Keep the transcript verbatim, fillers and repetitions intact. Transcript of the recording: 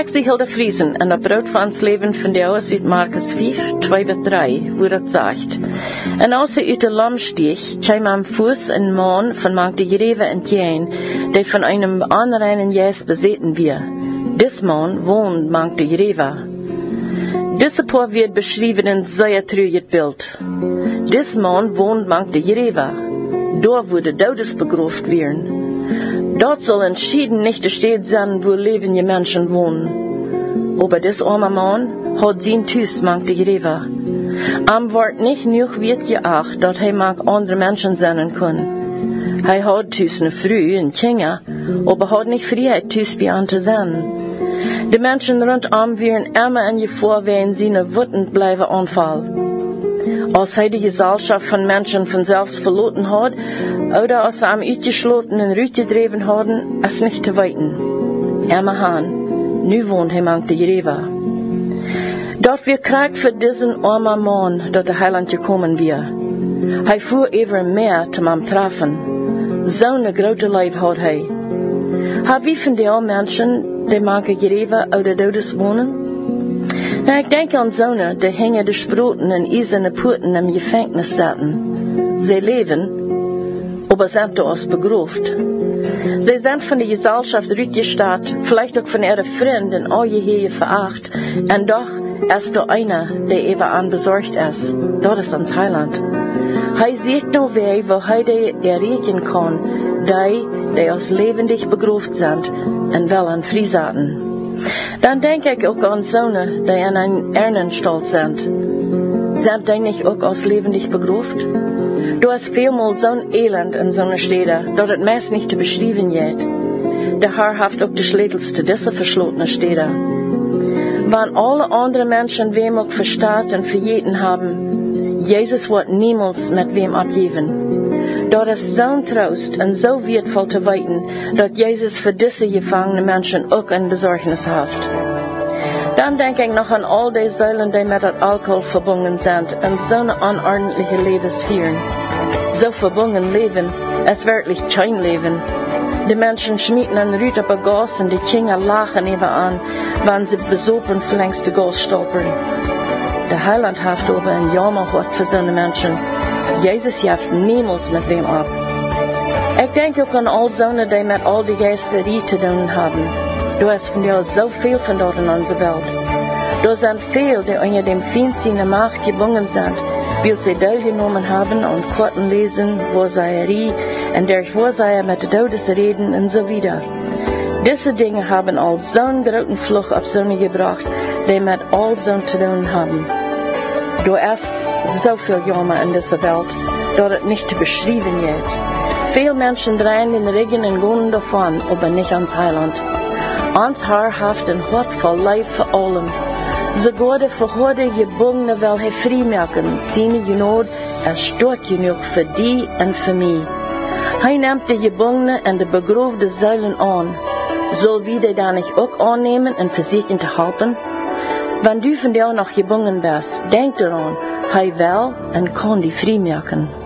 Ik zie Hilde Friesen en dat brood van ons leven van de aus uit Markus vijf, twee bis drei, wo dat sagt. En als er uit de lam stieg, tjei am Fuß en Mann von mank de Jerewe entjeen, die von einem anreinen Jes bezeten wir. Dis Mann wohnt mank de Jerewe. Diese Paar wird beschrieben in sehr trüget Bild. Dis Mann wohnt mank de Jerewe. Dort wurde Todes begroft werden. Dort soll entschieden nicht die Stadt sein, wo lebende Menschen wohnen. Aber dis arme Mann hat sein Tüß mank de Jerewe. Am wird nicht genug wird geacht, dass er mank andere Menschen sein kann. Er hat Tüß ne Früh in Tjenga, aber hat nicht Freiheit Tüß bei zu sein. Die Menschen rundum werden immer in Gefahr, wenn sie ne wütend bleiben anfall. Als hij de Gesellschaft von Menschen von selbst verloren hat, oder als sie am uitgeschloten in Rüt gedreven hadden, ist nicht zu weiten. Emma Hahn, nu wohnt hij mank de Jerewe. Dort wir Krieg für diesen armen Mann, dat der Heiland gekommen wir. Hij fuhr even mehr zum am treffen. So ne grote Leib hat hij. Hat wie von den Menschen, die manke Jerewe oder Todes wohnen? Na, ik denk aan zonen, die hingen de sproten en eiserne Puten im Gefängnis zaten. Sie leben, aber sind dort begroft. Sie sind von der Gesellschaft rütgestarrt, vielleicht auch von ihren Freunden all jeher veracht, und doch ist da einer, der eben anbesorgt ist. Dort ist uns Heiland. Hij sieht nur weh, wo hij die erregen kann, die, die aus lebendig begroft sind, und wollen friesaten. Dann denk ik ook aan zonen die in een Ernenstall sind. Sind die nicht auch aus lebendig begroft? Du hast vielmal zo'n Elend in zo'n Städte, dat het meist nicht zu beschreiben geht. Der Herr haft auch die schledelste dieser verschlotene Städte. Wann alle andere Menschen wem auch verstaat und verjeten haben, Jesus wird niemals mit wem abgeben. Dat is zo'n Trost en zo wertvoll te weten, dat Jezus für diese gefangene Menschen auch een Besorgnis haft. Dann denk ik noch an all die Säulen, die mit Alkohol verbunden sind und so eine unordentliche Lebens führen. So verbunden leben, es wirklich kein Leben. Die Menschen schmieden an Rüt auf ein Gas und die Kinder lachen eben an, wenn sie besopen längs de Gas stolpern. Der Heiland haft aber ein Jammer für so eine Menschen. Jesus jaft niemals mit wem ab. Ik denk ook aan all zonen die met al die geesterie te doen hebben. Du hast von dir so viel von dort in unserer Welt. Da sind viele, die unter dem Feind seiner Macht gebunden sind, weil sie teilgenommen haben und Karten lesen, Wahrsagerie, und durch Wahrsager mit den Todes reden und so weiter. Diese Dinge haben all so einen großen Fluch auf Sonne gebracht, die mit all so zu tun haben. Du hast so viel Jammer in dieser Welt, dass es nicht zu beschreiben geht. Viele Menschen drehen den Regen und gehen davon, aber nicht ans Heiland. Ans Herr haft ein Hort voll Leib für allem. Sogar die verhorde Gebungene will er freimachen, seine Genot ist stark genug für die und für mich. Er nimmt die Gebungene und die begrofte Säulen an. Soll wir die da nicht auch annehmen und versuchen zu helfen? Wenn du von dir noch gebunden bist, denk daran, er will und kann die freimachen.